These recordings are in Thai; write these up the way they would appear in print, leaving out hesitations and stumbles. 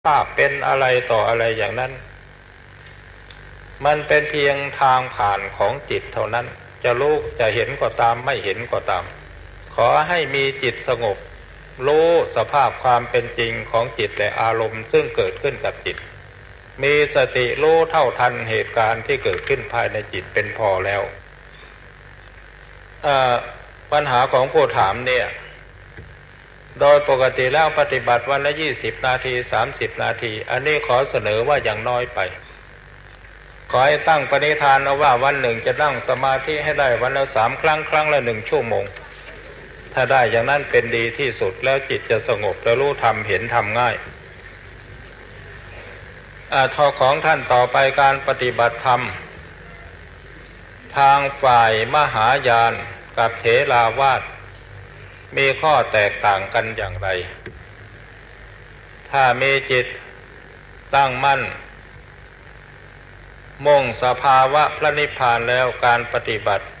ภาพเป็นอะไรต่ออะไรอย่างนั้นมันเป็นเพียงทางผ่านของจิตเท่านั้นจะรู้จะเห็นก็ตามไม่เห็นก็ตามขอให้มีจิตสงบรู้สภาพความเป็นจริงของจิตและอารมณ์ซึ่งเกิดขึ้นกับจิตมีสติรู้เท่าทันเหตุการณ์ที่เกิดขึ้นภายในจิตเป็นพอแล้วปัญหาของผู้ถามเนี่ยโดยปกติแล้วปฏิบัติวันละ20 นาที30 นาทีอันนี้ขอเสนอว่าอย่างน้อยไปขอให้ตั้งปณิธานเอาว่าวันหนึ่งจะนั่งสมาธิให้ได้วันละ3 ครั้งครั้งละ1 ชั่วโมงถ้าได้อย่างนั้นเป็นดีที่สุดแล้วจิตจะสงบและรู้ธรรมเห็นธรรมง่ายท่อของท่านต่อไปการปฏิบัติธรรมทางฝ่ายมหายานกับเถราวาทมีข้อแตกต่างกันอย่างไรถ้ามีจิตตั้งมั่นมุ่งสภาวะพระนิพพานแล้วการปฏิบัติ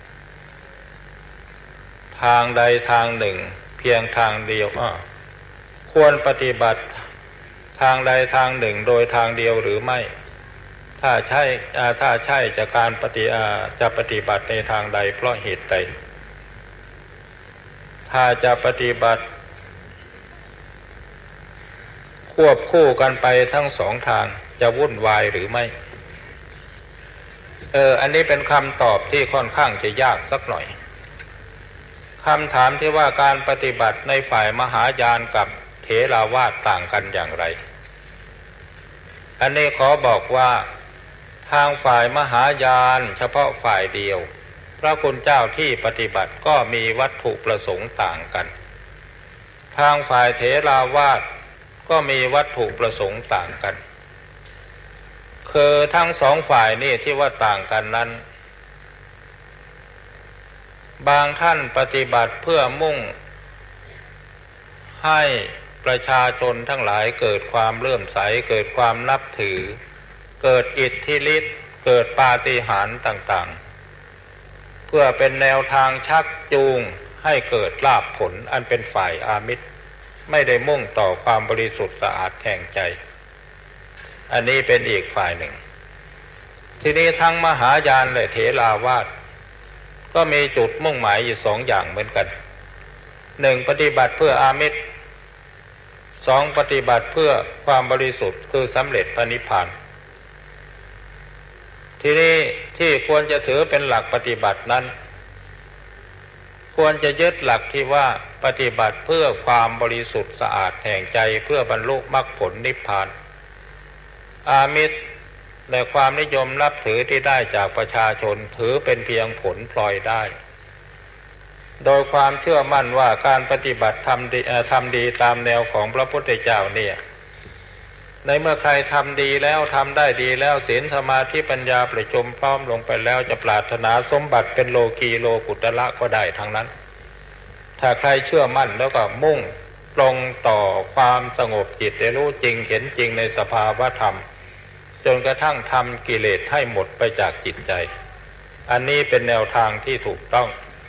ทางใดทางหนึ่งเพียงทางเดียวควรปฏิบัติทางใดทางหนึ่งโดยทางเดียวหรือไม่ถ้าใช่จะจะปฏิบัติในทางใดเพราะเหตุใดถ้าจะปฏิบัติควบคู่กันไปทั้งสองทางจะวุ่นวายหรือไม่อันนี้เป็นคำตอบที่ค่อนข้างจะยากสักหน่อยคำถามที่ว่าการปฏิบัติในฝ่ายมหายานกับเถราวาทต่างกันอย่างไรอันนี้ขอบอกว่าทางฝ่ายมหายานเฉพาะฝ่ายเดียวพระคุณเจ้าที่ปฏิบัติก็มีวัตถุประสงค์ต่างกันทางฝ่ายเถราวาทก็มีวัตถุประสงค์ต่างกันคือทั้งสองฝ่ายนี่ที่ว่าต่างกันนั้นบางท่านปฏิบัติเพื่อมุ่งให้ประชาชนทั้งหลายเกิดความเลื่อมใสเกิดความนับถือเกิดอิทธิฤทธิ์เกิดปาฏิหาริย์ต่างๆเพื่อเป็นแนวทางชักจูงให้เกิดลาภผลอันเป็นฝ่ายอามิตรไม่ได้มุ่งต่อความบริสุทธิ์สะอาดแห่งใจอันนี้เป็นอีกฝ่ายหนึ่งทีนี้ทั้งมหายานและเถราวาทก็มีจุดมุ่งหมายอยู่2 อย่างเหมือนกัน1ปฏิบัติเพื่ออามิตร2ปฏิบัติเพื่อความบริสุทธิ์คือสำเร็จพระนิพพานทีนี้ที่ควรจะถือเป็นหลักปฏิบัตินั้นควรจะยึดหลักที่ว่าปฏิบัติเพื่อความบริสุทธิ์สะอาดแห่งใจเพื่อบรรลุมรรคผลนิพพานอามิตรในความนิยมนับถือที่ได้จากประชาชนถือเป็นเพียงผลพลอยได้โดยความเชื่อมั่นว่าการปฏิบัติทำดีตามแนวของพระพุทธเจ้าเนี่ยในเมื่อใครทำดีแล้วทำได้ดีแล้วศีลสมาธิปัญญาประชุมพร้อมลงไปแล้วจะปรารถนาสมบัติเป็นโลกีโลกุตระก็ได้ทั้งนั้นถ้าใครเชื่อมั่นแล้วก็มุ่งตรงต่อความสงบจิตได้รู้จริงเห็นจริงในสภาวะธรรมจนกระทั่งทำกิเลสให้หมดไปจากจิตใจอันนี้เป็นแนวทางที่ถูกต้อง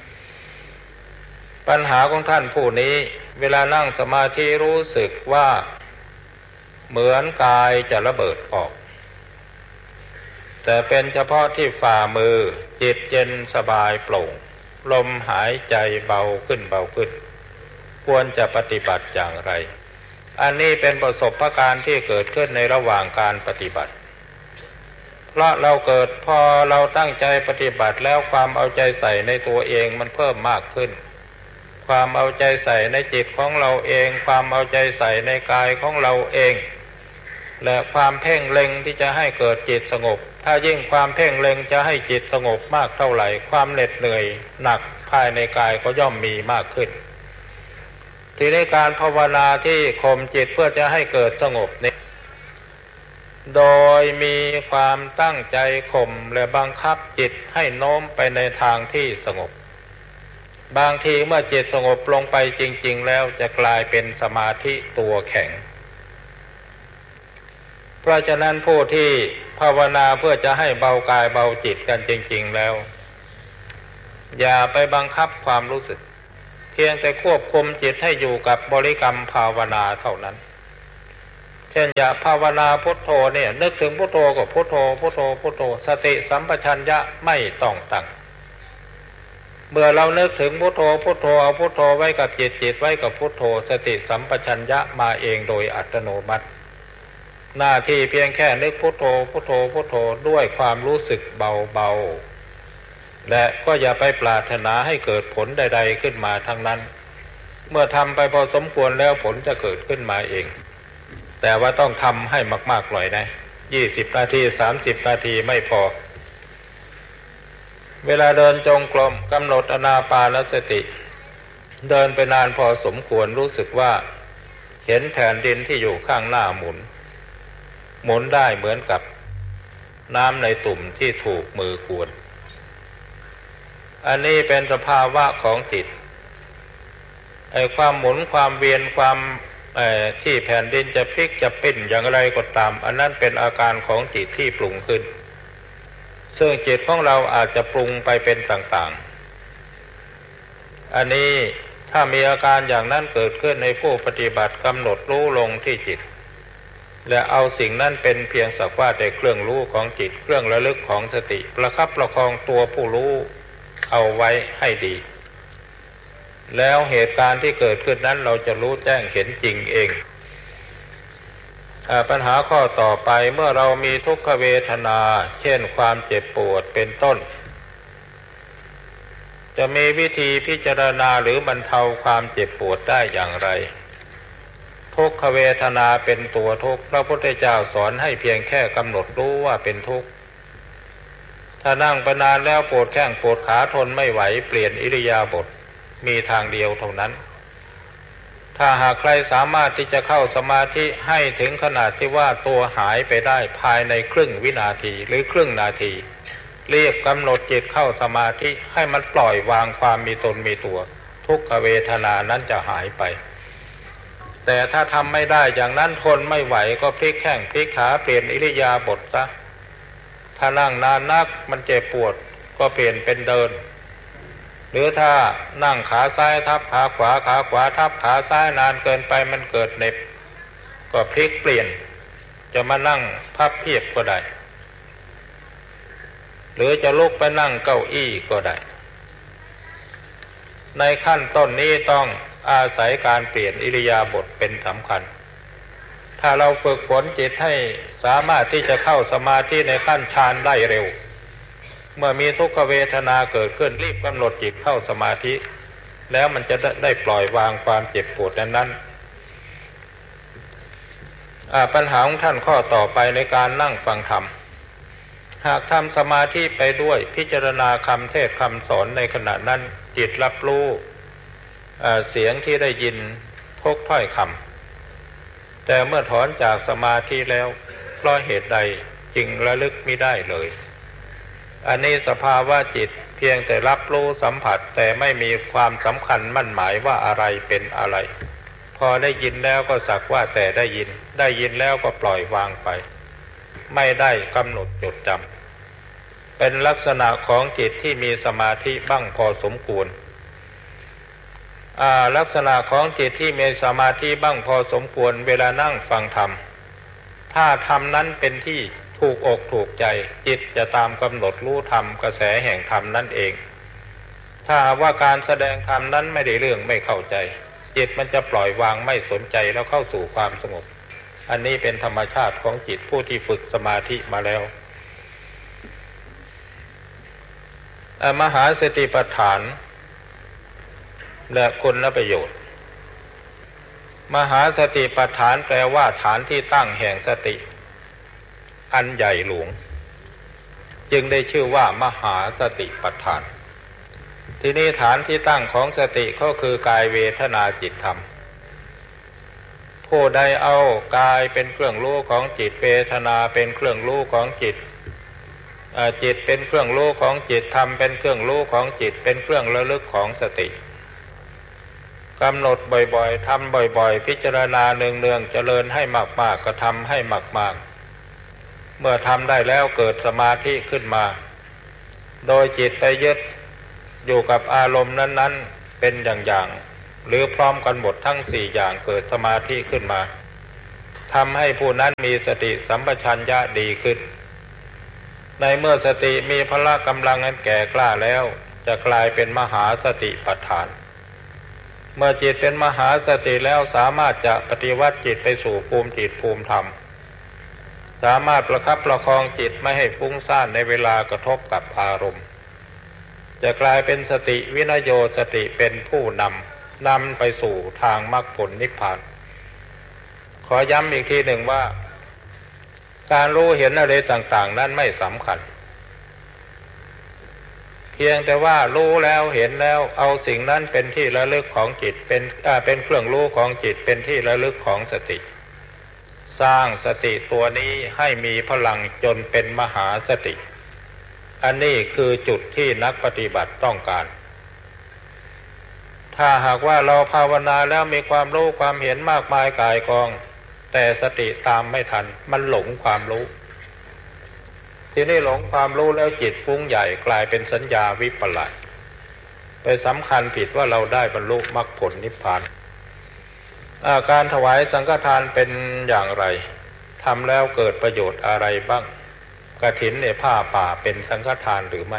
ปัญหาของท่านผู้นี้เวลานั่งสมาธิรู้สึกว่าเหมือนกายจะระเบิดออกแต่เป็นเฉพาะที่ฝ่ามือจิตเย็นสบายโปร่งลมหายใจเบาขึ้นเบาขึ้นควรจะปฏิบัติอย่างไรอันนี้เป็นประสบการณ์ที่เกิดขึ้นในระหว่างการปฏิบัติเพราะพอเราตั้งใจปฏิบัติแล้วความเอาใจใส่ในตัวเองมันเพิ่มมากขึ้นความเอาใจใส่ในจิตของเราเองความเอาใจใส่ในกายของเราเองและความเพ่งเล็งที่จะให้เกิดจิตสงบถ้ายิ่งความเพ่งเล็งจะให้จิตสงบมากเท่าไหร่ความเหน็ดเหนื่อยหนักภายในกายก็ย่อมมีมากขึ้นทีนี้การภาวนาที่ข่มจิตเพื่อจะให้เกิดสงบนี้โดยมีความตั้งใจข่มและบังคับจิตให้โน้มไปในทางที่สงบบางทีเมื่อจิตสงบลงไปจริงๆแล้วจะกลายเป็นสมาธิตัวแข็งเพราะฉะนั้นผู้ที่ภาวนาเพื่อจะให้เบากายเบาจิตกันจริงๆแล้วอย่าไปบังคับความรู้สึกเพียงแต่ควบคุมจิตให้อยู่กับบริกรรมภาวนาเท่านั้นเช่นอย่าภาวนาพุทโธเนี่ยนึกถึงพุทโธก็พุทโธพุทโธพุทโธสติสัมปชัญญะไม่ต้องตั้งเมื่อเรานึกถึงพุทโธพุทโธเอาพุทโธไว้กับจิตจิตไว้กับพุทโธสติสัมปชัญญะมาเองโดยอัตโนมัติหน้าที่เพียงแค่นึกพุทโธพุทโธพุทโธด้วยความรู้สึกเบาๆและก็อย่าไปปรารถนาให้เกิดผลใดๆขึ้นมาทั้งนั้นเมื่อทำไปพอสมควรแล้วผลจะเกิดขึ้นมาเองแต่ว่าต้องทำให้มากๆหน่อยนะ20 นาที30 นาทีไม่พอเวลาเดินจงกรมกำหนดอานาปานสติเดินไปนานพอสมควรรู้สึกว่าเห็นแผ่นดินที่อยู่ข้างหน้าหมุนได้เหมือนกับน้ำในตุ่มที่ถูกมือกวนอันนี้เป็นสภาวะของจิตความหมุนความเวียนความที่แผ่นดินจะพลิกจะปิ้นอย่างไรก็ตามอันนั้นเป็นอาการของจิตที่ปรุงขึ้นซึ่งจิตของเราอาจจะปรุงไปเป็นต่างๆอันนี้ถ้ามีอาการอย่างนั้นเกิดขึ้นในผู้ปฏิบัติกำหนดรู้ลงที่จิตและเอาสิ่งนั้นเป็นเพียงสักว่าแต่เครื่องรู้ของจิตเครื่องระลึกของสติประคับประคองตัวผู้รู้เอาไว้ให้ดีแล้วเหตุการณ์ที่เกิดขึ้นนั้นเราจะรู้แจ้งเห็นจริงเองปัญหาข้อต่อไปเมื่อเรามีทุกขเวทนาเช่นความเจ็บปวดเป็นต้นจะมีวิธีพิจารณาหรือบรรเทาความเจ็บปวดได้อย่างไรทุกขเวทนาเป็นตัวทุกข์พระพุทธเจ้าสอนให้เพียงแค่กำหนดรู้ว่าเป็นทุกข์ถ้านั่งไปนานแล้วปวดแข้งปวดขาทนไม่ไหวเปลี่ยนอิริยาบถมีทางเดียวเท่านั้นถ้าหากใครสามารถที่จะเข้าสมาธิให้ถึงขนาดที่ว่าตัวหายไปได้ภายในครึ่งวินาทีหรือครึ่งนาทีรีบกำหนดจิตเข้าสมาธิให้มันปล่อยวางความมีตนมีตัวทุกขเวทนานั้นจะหายไปแต่ถ้าทำไม่ได้อย่างนั้นทนไม่ไหวก็พลิกแข้งพลิกขาเปลี่ยนอิริยาบถซะถ้านั่งนานนักมันเจ็บปวดก็เปลี่ยนเป็นเดินหรือถ้านั่งขาซ้ายทับขาขวาขาขวาทับขาซ้ายนานเกินไปมันเกิดเหน็บก็พลิกเปลี่ยนจะมานั่งพับเพียบก็ได้หรือจะลุกไปนั่งเก้าอี้ก็ได้ในขั้นต้นนี้ต้องอาศัยการเปลี่ยนอิริยาบถเป็นสำคัญถ้าเราฝึกฝนจิตให้สามารถที่จะเข้าสมาธิในขั้นฌานได้เร็วเมื่อมีทุกขเวทนาเกิดขึ้นรีบกำหนดจิตเข้าสมาธิแล้วมันจะได้ปล่อยวางความเจ็บปวดนั้นปัญหาของท่านข้อต่อไปในการนั่งฟังธรรมหากทำสมาธิไปด้วยพิจารณาคำเทศน์คำสอนในขณะนั้นจิตรับรู้เสียงที่ได้ยินทุกถ้อยคำแต่เมื่อถอนจากสมาธิแล้วเพราะเหตุใดจึงระลึกมิได้เลยอันนี้สภาวะจิตเพียงแต่รับรู้สัมผัสแต่ไม่มีความสำคัญมั่นหมายว่าอะไรเป็นอะไรพอได้ยินแล้วก็สักว่าแต่ได้ยินแล้วก็ปล่อยวางไปไม่ได้กำหนดจดจำเป็นลักษณะของจิตที่มีสมาธิบ้างพอสมควรลักษณะของจิตที่มีสมาธิบ้างพอสมควรเวลานั่งฟังธรรมถ้าธรรมนั้นเป็นที่ถูกอกถูกใจจิตจะตามกำหนดรู้ธรรมกระแสแห่งธรรมนั่นเองถ้าว่าการแสดงธรรมนั้นไม่ได้เรื่องไม่เข้าใจจิตมันจะปล่อยวางไม่สนใจแล้วเข้าสู่ความสงบอันนี้เป็นธรรมชาติของจิตผู้ที่ฝึกสมาธิมาแล้วมหาสติปัฏฐานและคุณประโยชน์มหาสติปัฏฐานแปลว่าฐานที่ตั้งแห่งสติอันใหญ่หลวงจึงได้ชื่อว่ามหาสติปัฏฐานที่นี้ฐานที่ตั้งของสติก็คือกายเวทนาจิตธรรมผู้ใดเอากายเป็นเครื่องรู้ของจิตเวทนาเป็นเครื่องรู้ของจิตจิตเป็นเครื่องรู้ของจิตธรรมเป็นเครื่องรู้ของจิตเป็นเครื่องระลึกของสติกำหนดบ่อยๆทำบ่อยๆพิจารณาเนืองๆเจริญให้มากๆก็ทำให้มากๆเมื่อทำได้แล้วเกิดสมาธิขึ้นมาโดยจิตไปยึดอยู่กับอารมณ์นั้นๆเป็นอย่างๆหรือพร้อมกันหมดทั้ง4อย่างเกิดสมาธิขึ้นมาททำให้ผู้นั้นมีสติสัมปชัญญะดีขึ้นในเมื่อสติมีพละกำลังอันแก่กล้าแล้วจะกลายเป็นมหาสติปัฏฐานเมื่อจิตเป็นมหาสติแล้วสามารถจะปฏิวัติจิตไปสู่ภูมิจิตภูมิธรรมสามารถประคับประคองจิตไม่ให้ฟุ้งซ่านในเวลากระทบกับอารมณ์จะกลายเป็นสติวินโยสติเป็นผู้นำไปสู่ทางมรรคผลนิพพานขอย้ำอีกทีหนึ่งว่าการรู้เห็นอะไรต่างๆนั้นไม่สำคัญเพียงแต่ว่ารู้แล้วเห็นแล้วเอาสิ่งนั้นเป็นที่ระลึกของจิตเป็นเครื่องรู้ของจิตเป็นที่ระลึกของสติสร้างสติตัวนี้ให้มีพลังจนเป็นมหาสติอันนี้คือจุดที่นักปฏิบัติต้องการถ้าหากว่าเราภาวนาแล้วมีความรู้ความเห็นมากมายก่ายกองแต่สติตามไม่ทันมันหลงความรู้ทีนี้หลงความรู้แล้วจิตฟุ้งใหญ่กลายเป็นสัญญาวิปลาสไปสำคัญผิดว่าเราได้บรรลุมรรคผลนิพพานการถวายสังฆทานเป็นอย่างไรทำแล้วเกิดประโยชน์อะไรบ้างกฐินในผ้าป่าเป็นสังฆทานหรือไม่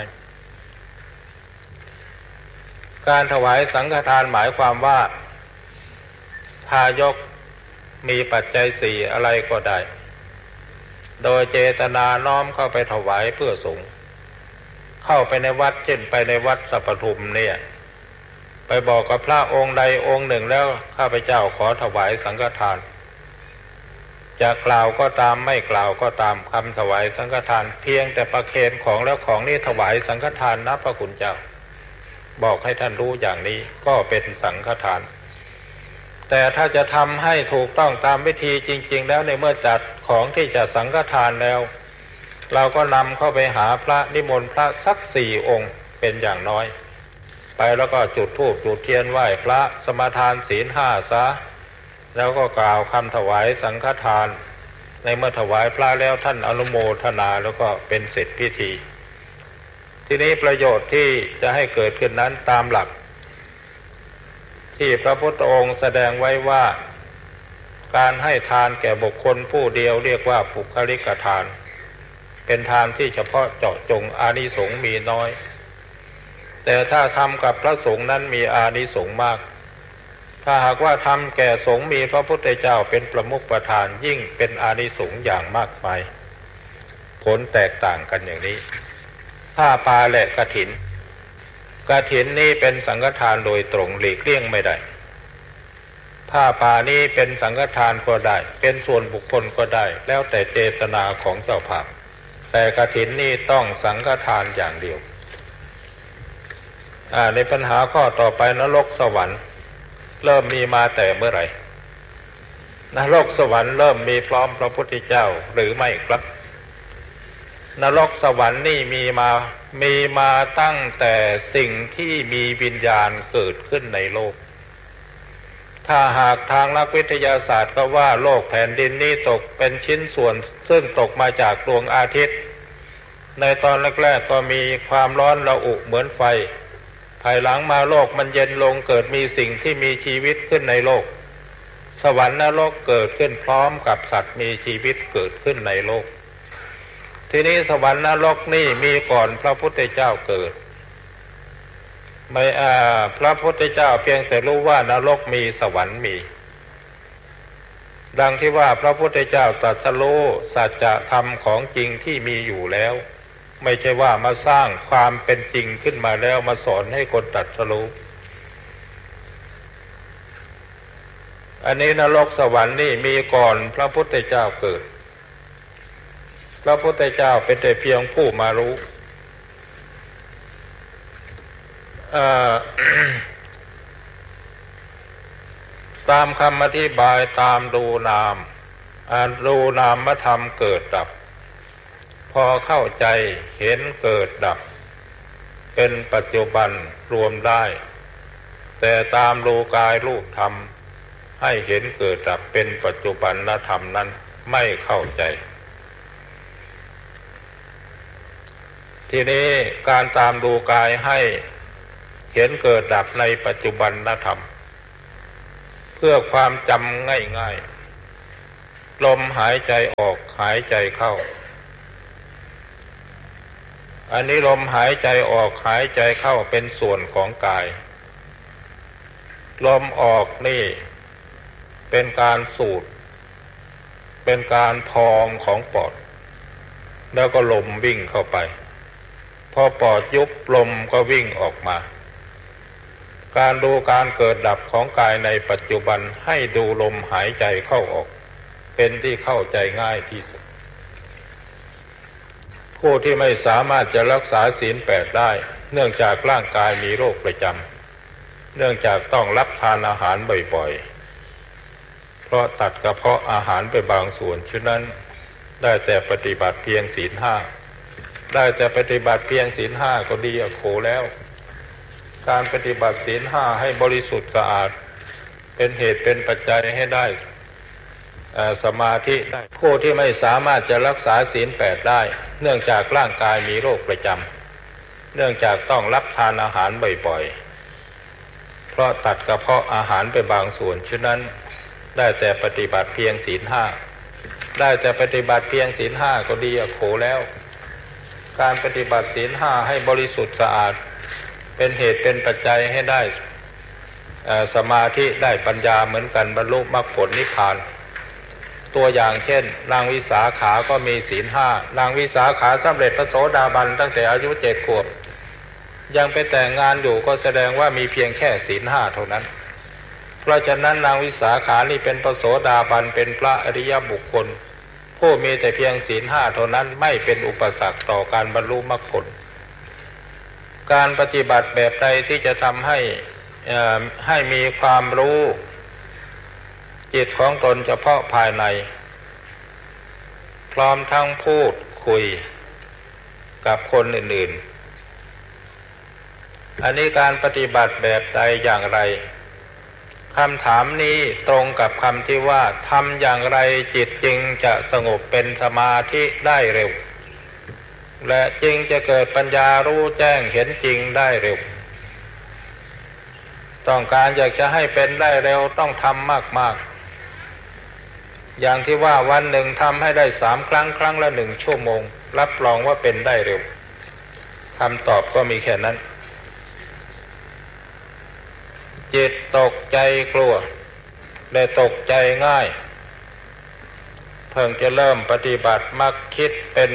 การถวายสังฆทานหมายความว่าทายกมีปัจจัยสี่อะไรก็ได้โดยเจตนาน้อมเข้าไปถวายเพื่อสงฆ์เข้าไปในวัดเช่นไปในวัดสัพพทุมเนี่ยไปบอกกับพระองค์ใดองค์หนึ่งแล้วข้าพเจ้าขอถวายสังฆทานจะกล่าวก็ตามไม่กล่าวก็ตามคำถวายสังฆทานเพียงแต่ประเคนของแล้วของนี้ถวายสังฆทานนะพระคุณเจ้าบอกให้ท่านรู้อย่างนี้ก็เป็นสังฆทานแต่ถ้าจะทำให้ถูกต้องตามวิธีจริงๆแล้วในเมื่อจัดของที่จะสังฆทานแล้วเราก็นำเข้าไปหาพระนิมนต์พระสัก4 องค์เป็นอย่างน้อยไปแล้วก็จุดธูปจุดเทียนไหว้พระสมาทานศีล5ซะแล้วก็กล่าวคำถวายสังฆทานในเมื่อถวายพระแล้วท่านอนุโมทนาแล้วก็เป็นเสร็จพิธีทีนี้ประโยชน์ที่จะให้เกิดขึ้นนั้นตามหลักที่พระพุทธองค์แสดงไว้ว่าการให้ทานแก่บุคคลผู้เดียวเรียกว่าปุคลิกทานเป็นทานที่เฉพาะเจาะจงอานิสงส์มีน้อยแต่ถ้าทำกับพระสงฆ์นั้นมีอานิสงส์มากถ้าหากว่าทำแก่สงฆ์มีพระพุทธเจ้าเป็นประมุขประธานยิ่งเป็นอานิสงส์อย่างมากมายผลแตกต่างกันอย่างนี้ผ้าป่าและกฐินนี้เป็นสังฆทานโดยตรงหลีกเลี่ยงไม่ได้ผ้าป่านี้เป็นสังฆทานก็ได้เป็นส่วนบุคคลก็ได้แล้วแต่เจตนาของเจ้าภาพแต่กฐินนี้ต้องสังฆทานอย่างเดียวในปัญหาข้อต่อไปนรกสวรรค์เริ่มมีมาแต่เมื่อไหร่นรกสวรรค์เริ่มมีพร้อมพระพุทธเจ้าหรือไม่ครับนรกสวรรค์นี่มีมาตั้งแต่สิ่งที่มีวิญญาณเกิดขึ้นในโลกถ้าหากทางนักวิทยาศาสตร์ก็ว่าโลกแผ่นดินนี้ตกเป็นชิ้นส่วนซึ่งตกมาจากดวงอาทิตย์ในตอนแรกๆก็มีความร้อนระอุเหมือนไฟภายหลังมาโลกมันเย็นลงเกิดมีสิ่งที่มีชีวิตขึ้นในโลกสวรรค์นรกเกิดขึ้นพร้อมกับสัตว์มีชีวิตเกิดขึ้นในโลกทีนี้สวรรค์นรกนี่มีก่อนพระพุทธเจ้าเกิดไม่พระพุทธเจ้าเพียงแต่รู้ว่านรกมีสวรรค์มีดังที่ว่าพระพุทธเจ้าตรัสรู้สัจธรรมของจริงที่มีอยู่แล้วไม่ใช่ว่ามาสร้างความเป็นจริงขึ้นมาแล้วมาสอนให้คนตรัสรู้อันนี้นรกสวรรค์นี่มีก่อนพระพุทธเจ้าเกิดพระพุทธเจ้าเป็นแต่เพียงผู้มารู้ ตามคำอธิบายตามดูนามธรรมเกิดดับพอเข้าใจเห็นเกิดดับเป็นปัจจุบันรวมได้แต่ตามดูกายรูปธรรมให้เห็นเกิดดับเป็นปัจจุบันธรรมนั้นไม่เข้าใจทีนี้การตามดูกายให้เห็นเกิดดับในปัจจุบันธรรมเพื่อความจำง่ายลมหายใจออกหายใจเข้าอันนี้ลมหายใจออกหายใจเข้าเป็นส่วนของกายลมออกนี่เป็นการสูดเป็นการพองของปอดแล้วก็ลมวิ่งเข้าไปพอปอดยุบลมก็วิ่งออกมาการดูการเกิดดับของกายในปัจจุบันให้ดูลมหายใจเข้าออกเป็นที่เข้าใจง่ายที่สุดผู้ที่ไม่สามารถจะรักษาศีล 8ได้เนื่องจากร่างกายมีโรคประจำเนื่องจากต้องรับทานอาหารบ่อยๆเพราะตัดกระเพาะอาหารไปบางส่วนฉะนั้นได้แต่ปฏิบัติเพียงศีล 5ได้แต่ปฏิบัติเพียงศีล 5ก็ดีโขแล้วการปฏิบัติศีล 5ให้บริสุทธิ์สะอาดเป็นเหตุเป็นปัจจัยให้ได้สมาธิได้ผู้ที่ไม่สามารถจะรักษาศีล 8ได้เนื่องจากร่างกายมีโรคประจำเนื่องจากต้องรับทานอาหารบ่อยๆเพราะตัดกระเพาะอาหารไปบางส่วนฉะนั้นได้แต่ปฏิบัติเพียงศีล 5ได้แต่ปฏิบัติเพียงศีล 5ก็ดีโขแล้วการปฏิบัติศีล 5ให้บริสุทธิ์สะอาดเป็นเหตุเป็นปัจจัยให้ได้สมาธิได้ปัญญาเหมือนกันบรรลุมรรคผลนิพพานตัวอย่างเช่นนางวิสาขาก็มีศีล 5นางวิสาขาสำเร็จพระโสดาบันตั้งแต่อายุ7 ขวบยังไปแต่งงานอยู่ก็แสดงว่ามีเพียงแค่ศีล 5เท่านั้นเพราะฉะนั้นนางวิสาขานี่เป็นพระโสดาบันเป็นพระอริยบุคคลผู้มีแต่เพียงศีล 5เท่านั้นไม่เป็นอุปสรรคต่อการบรรลุมรรคผลการปฏิบัติแบบใดที่จะทำให้มีความรู้จิตของตนเฉพาะภายในพร้อมทั้งพูดคุยกับคนอื่นๆอันนี้การปฏิบัติแบบใดอย่างไรคำถามนี้ตรงกับคำที่ว่าทำอย่างไรจิตจึงจะสงบเป็นสมาธิได้เร็วและจึงจะเกิดปัญญารู้แจ้งเห็นจริงได้เร็วต้องการอยากจะให้เป็นได้เร็วต้องทำมากๆอย่างที่ว่าวันหนึ่งทำให้ได้3 ครั้งครั้งละ1 ชั่วโมงรับรองว่าเป็นได้เร็วคำตอบก็มีแค่นั้นจิตตกใจกลัวและตกใจง่ายเพิ่งจะเริ่มปฏิบัติมักคิด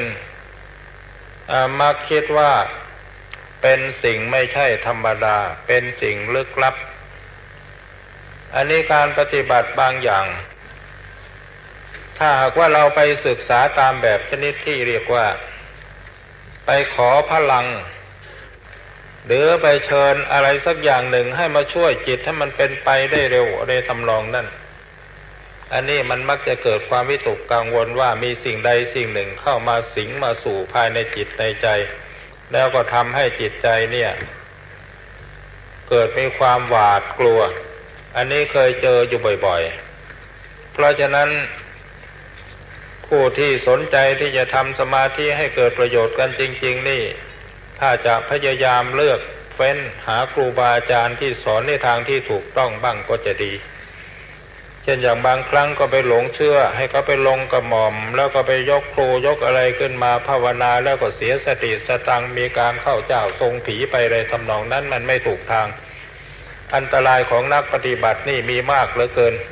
ว่าเป็นสิ่งไม่ใช่ธรรมดาเป็นสิ่งลึกลับอันนี้การปฏิบัติบางอย่างถ้าหากว่าเราไปศึกษาตามแบบชนิดที่เรียกว่าไปขอพลังหรือไปเชิญอะไรสักอย่างหนึ่งให้มาช่วยจิตให้มันเป็นไปได้เร็วในทำนองนั้นอันนี้มันมักจะเกิดความวิตกกังวลว่ามีสิ่งใดสิ่งหนึ่งเข้ามาสิงมาสู่ภายในจิตในใจแล้วก็ทำให้จิตใจเนี่ยเกิดมีความหวาดกลัวอันนี้เคยเจออยู่บ่อยๆเพราะฉะนั้นผู้ที่สนใจที่จะทำสมาธิให้เกิดประโยชน์กันจริงๆนี่ถ้าจะพยายามเลือกเฟ้นหาครูบาอาจารย์ที่สอนในทางที่ถูกต้องบ้างก็จะดีเช่นอย่างบางครั้งก็ไปหลงเชื่อให้เขาไปลงกระหม่อมแล้วก็ไปยกครูยกอะไรขึ้นมาภาวนาแล้วก็เสียสติสตังมีการเข้าเจ้าทรงผีไปอะไรทำนองนั้นมันไม่ถูกทางอันตรายของนักปฏิบัตินี่มีมากเหลือเกิน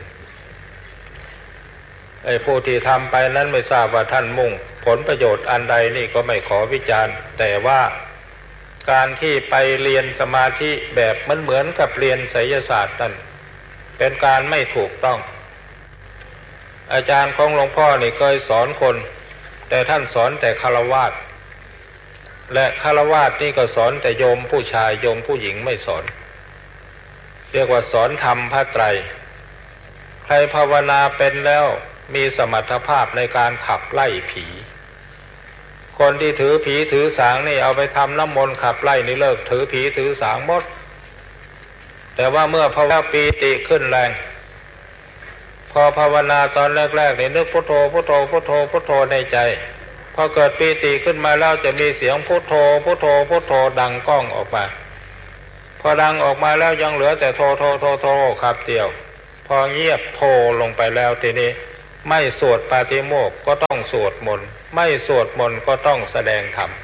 ไอ้ผู้ที่ทำไปนั้นไม่ทราบว่าท่านมุ่งผลประโยชน์อันใดนี่ก็ไม่ขอวิจารณ์แต่ว่าการที่ไปเรียนสมาธิแบบเหมือนกับเรียนไสยศาสตร์นั่นเป็นการไม่ถูกต้องอาจารย์ของหลวงพ่อนี่เคยสอนคนแต่ท่านสอนแต่ฆราวาสและฆราวาสนี่ก็สอนแต่โยมผู้ชายโยมผู้หญิงไม่สอนเรียกว่าสอนธรรมพระไตรใครภาวนาเป็นแล้วมีสมรรถภาพในการขับไล่ผีคนที่ถือผีถือสางนี่เอาไปทำน้ำมนต์ขับไล่นี่เลิกถือผีถือสางหมดแต่ว่าเมื่อภาวนาปีติขึ้นแรงพอภาวนาตอนแรกๆนี่นึกพุทโธพุทโธพุทโธพุทโธในใจพอเกิดปีติขึ้นมาแล้วจะมีเสียงพุทโธพุทโธพุทโธดังก้องออกมาพอดังออกมาแล้วยังเหลือแต่โธโธโธโธครับเดียวพอเงียบโธลงไปแล้วทีนี้ไม่สวดปาฏิโมกข์ก็ต้องสวดมนต์ไม่สวดมนต์ก็ต้องแสดงธรรม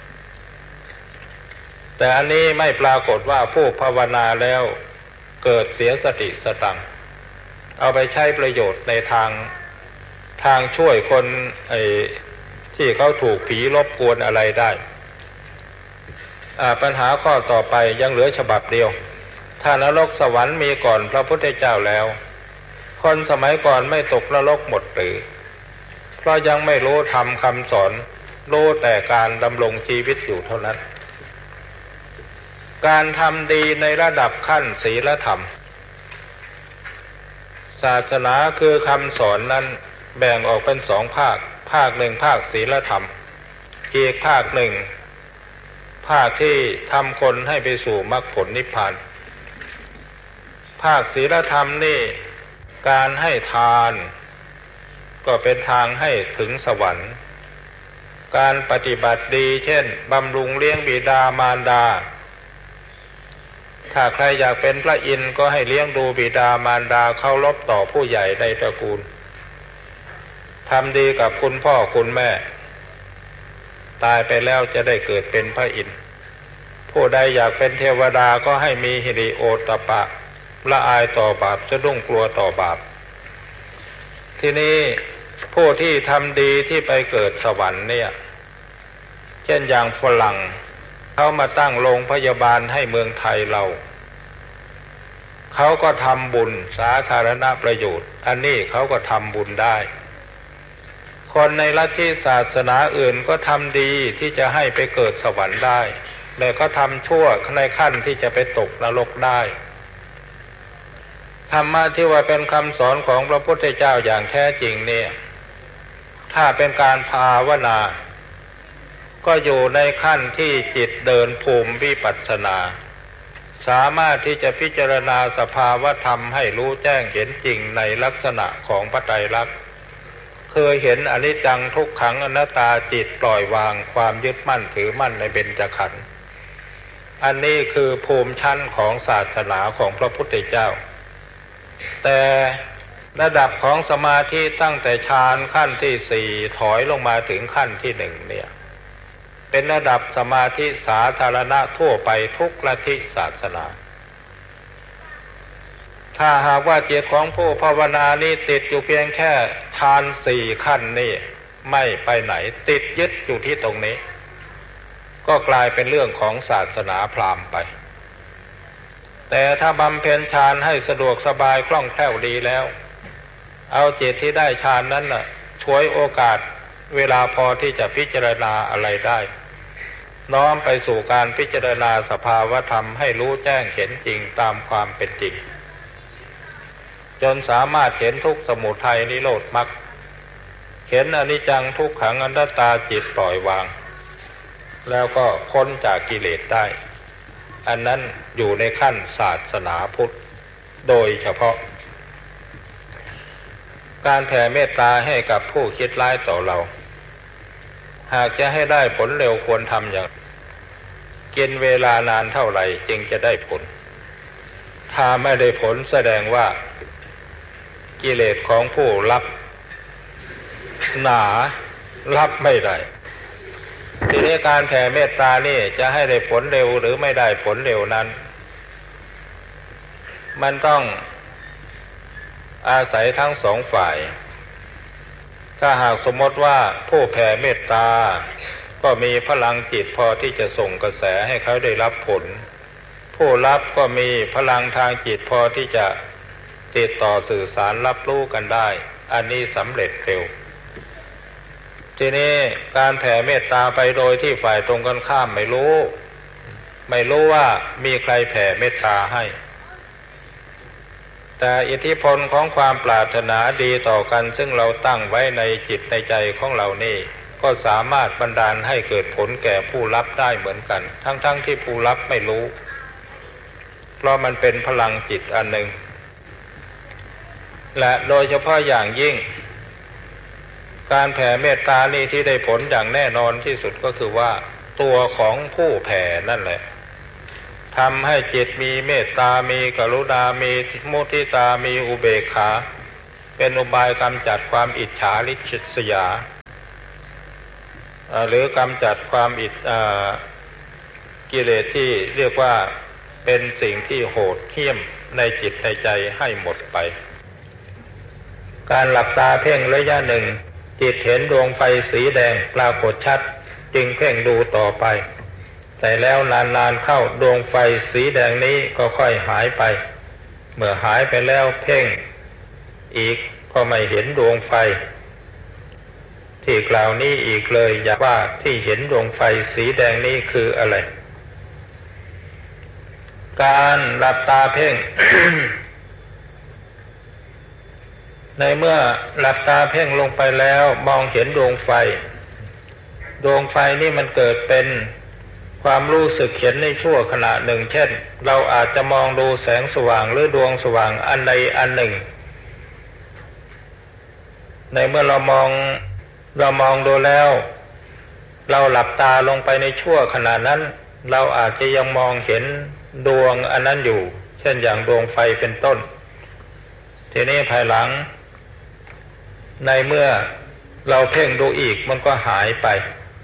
แต่อันนี้ไม่ปรากฏว่าผู้ภาวนาแล้วเกิดเสียสติสตังค์เอาไปใช้ประโยชน์ในทางช่วยคนที่เขาถูกผีรบกวนอะไรได้ปัญหาข้อต่อไปยังเหลือฉบับเดียวถ้านรกสวรรค์มีก่อนพระพุทธเจ้าแล้วคนสมัยก่อนไม่ตกนรกหมดหรือเพราะยังไม่รู้ธรรมคำสอนรู้แต่การดำรงชีวิตอยู่เท่านั้นการทำดีในระดับขั้นศีลธรรมศาสนาคือคำสอนนั้นแบ่งออกเป็นสองภาคภาคหนึ่งภาคศีลธรรมอีกภาคหนึ่งภาคที่ทำคนให้ไปสู่มรรคผลนิพพานภาคศีลธรรมนี่การให้ทานก็เป็นทางให้ถึงสวรรค์การปฏิบัติดีเช่นบำรุงเลี้ยงบิดามารดาถ้าใครอยากเป็นพระอินทร์ก็ให้เลี้ยงดูบิดามารดาเคารพต่อผู้ใหญ่ในตระกูลทำดีกับคุณพ่อคุณแม่ตายไปแล้วจะได้เกิดเป็นพระอินทร์ผู้ใดอยากเป็นเทวดาก็ให้มีหิริโอตตัปปะละอายต่อบาปสะดุ้งกลัวต่อบาปทีนี้ผู้ที่ทำดีที่ไปเกิดสวรรค์เนี่ยเช่นอย่างฝรั่งเขามาตั้งโรงพยาบาลให้เมืองไทยเราเขาก็ทำบุญสาธารณประโยชน์อันนี้เขาก็ทำบุญได้คนในลัทธิศาสนาอื่นก็ทำดีที่จะให้ไปเกิดสวรรค์ได้แต่ก็ทำชั่วในขั้นที่จะไปตกนรกได้ธรรมะที่ว่าเป็นคำสอนของพระพุทธเจ้าอย่างแท้จริงเนี่ยถ้าเป็นการภาวนาก็อยู่ในขั้นที่จิตเดินภูมิวิปัสสนาสามารถที่จะพิจารณาสภาวธรรมให้รู้แจ้งเห็นจริงในลักษณะของพระไตรลักษณ์เคยเห็นอนิจจังทุกขังอนัตตาจิตปล่อยวางความยึดมั่นถือมั่นในเบญจขันธ์อันนี้คือภูมิชั้นของศาสนาของพระพุทธเจ้าแต่ระดับของสมาธิตั้งแต่ฌานขั้นที่สี่ถอยลงมาถึงขั้นที่หนึ่งเนี่ยเป็นระดับสมาธิสาธารณะทั่วไปทุกลัทธิศาสนาถ้าหากว่าจิตของผู้ภาวนานี้ติดอยู่เพียงแค่ฌานสี่ขั้นนี่ไม่ไปไหนติดยึดอยู่ที่ตรงนี้ก็กลายเป็นเรื่องของศาสนาพราหมณ์ไปแต่ถ้าบำเพ็ญฌานให้สะดวกสบายคล่องแคล่วดีแล้วเอาจิตที่ได้ฌานนั้นน่ะฉวยโอกาสเวลาพอที่จะพิจารณาอะไรได้น้อมไปสู่การพิจารณาสภาวธรรมให้รู้แจ้งเห็นจริงตามความเป็นจริงจนสามารถเห็นทุกข์สมุทัยนิโรธมรรคเห็นอนิจจังทุกขังอนัตตาจิตปล่อยวางแล้วก็พ้นจากกิเลสได้อันนั้นอยู่ในขั้นศาสนาพุทธโดยเฉพาะการแผ่เมตตาให้กับผู้คิดร้ายต่อเราหากจะให้ได้ผลเร็วควรทำอย่างกินเวลานานเท่าไหร่จึงจะได้ผลถ้าไม่ได้ผลแสดงว่ากิเลสของผู้รับหนารับไม่ได้ทีนี้การแผ่เมตตานี่จะให้ได้ผลเร็วหรือไม่ได้ผลเร็วนั้นมันต้องอาศัยทั้งสองฝ่ายถ้าหากสมมติว่าผู้แผ่เมตตาก็มีพลังจิตพอที่จะส่งกระแสให้เขาได้รับผลผู้รับก็มีพลังทางจิตพอที่จะติดต่อสื่อสารรับรู้กันได้อันนี้สำเร็จเร็วทีนี้การแผ่เมตตาไปโดยที่ฝ่ายตรงกันข้ามไม่รู้ว่ามีใครแผ่เมตตาให้แต่อิทธิพลของความปรารถนาดีต่อกันซึ่งเราตั้งไว้ในจิตในใจของเรานี่ก็สามารถบันดาลให้เกิดผลแก่ผู้รับได้เหมือนกันทั้งที่ผู้รับไม่รู้เพราะมันเป็นพลังจิตอันหนึ่งและโดยเฉพาะอย่างยิ่งการแผ่เมตตานี่ที่ได้ผลอย่างแน่นอนที่สุดก็คือว่าตัวของผู้แผ่นั่นแหละทำให้จิตมีเมตตามีกรุณามีมุทิตามีอุเบกขาเป็นอุบายกำจัดความอิจฉาริษยาหรือกำจัดความกิเลสที่เรียกว่าเป็นสิ่งที่โหดเหี้ยมในจิตในใจให้หมดไปการหลับตาเพ่งระยะหนึ่งจิตเห็นดวงไฟสีแดงปรากฏชัดจึงเพ่งดูต่อไปแต่แล้วนานๆเข้าดวงไฟสีแดงนี้ก็ค่อยหายไปเมื่อหายไปแล้วเพ่งอีกก็ไม่เห็นดวงไฟที่กล่าวนี้อีกเลยอยากว่าที่เห็นดวงไฟสีแดงนี้คืออะไรการหลับตาเพ่ง ในเมื่อหลับตาเพ่งลงไปแล้วมองเห็นดวงไฟนี่มันเกิดเป็นความรู้สึกเห็นในชั่วขณะหนึ่งเช่นเราอาจจะมองดูแสงสว่างหรือดวงสว่างอันใดอันหนึ่งในเมื่อเรามองดูแล้วเราหลับตาลงไปในชั่วขณะนั้นเราอาจจะยังมองเห็นดวงอันนั้นอยู่เช่นอย่างดวงไฟเป็นต้นทีนี้ภายหลังในเมื่อเราเพ่งดูอีกมันก็หายไป